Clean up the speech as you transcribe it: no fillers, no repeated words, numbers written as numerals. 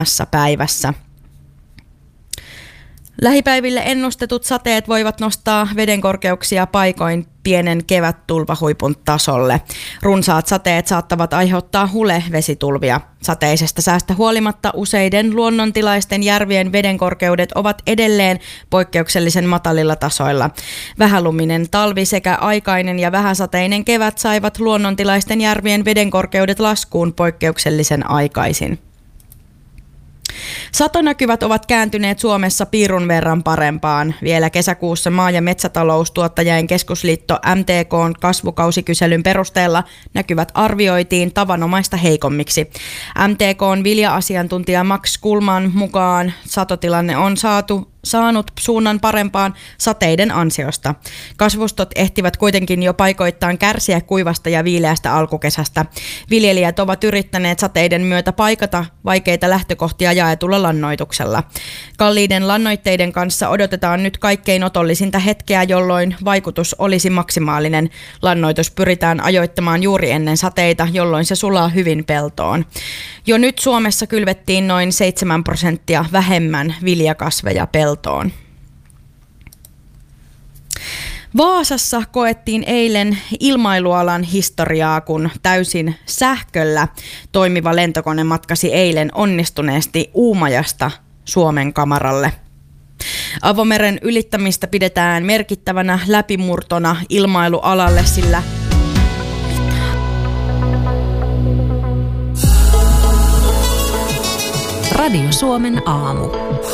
päivässä. Lähipäiville ennustetut sateet voivat nostaa vedenkorkeuksia paikoin pienen kevättulvahuipun tasolle. Runsaat sateet saattavat aiheuttaa hulevesitulvia. Sateisesta säästä huolimatta useiden luonnontilaisten järvien vedenkorkeudet ovat edelleen poikkeuksellisen matalilla tasoilla. Vähäluminen talvi sekä aikainen ja vähäsateinen kevät saivat luonnontilaisten järvien vedenkorkeudet laskuun poikkeuksellisen aikaisin. Satonäkyvät ovat kääntyneet Suomessa piirun verran parempaan. Vielä kesäkuussa maa- ja metsätaloustuottajien keskusliitto MTK:n kasvukausikyselyn perusteella näkyvät arvioitiin tavanomaista heikommiksi. MTK:n vilja-asiantuntija Max Kulman mukaan satotilanne on saanut suunnan parempaan sateiden ansiosta. Kasvustot ehtivät kuitenkin jo paikoittain kärsiä kuivasta ja viileästä alkukesästä. Viljelijät ovat yrittäneet sateiden myötä paikata vaikeita lähtökohtia jaetulla lannoituksella. Kalliiden lannoitteiden kanssa odotetaan nyt kaikkein otollisinta hetkeä, jolloin vaikutus olisi maksimaalinen. Lannoitus pyritään ajoittamaan juuri ennen sateita, jolloin se sulaa hyvin peltoon. Jo nyt Suomessa kylvettiin noin 7% vähemmän viljakasveja peltoon. Vaasassa koettiin eilen ilmailualan historiaa, kun täysin sähköllä toimiva lentokone matkasi eilen onnistuneesti Uumajasta Suomen kamaralle. Avomeren ylittämistä pidetään merkittävänä läpimurtona ilmailualalle, sillä Radio Suomen aamu.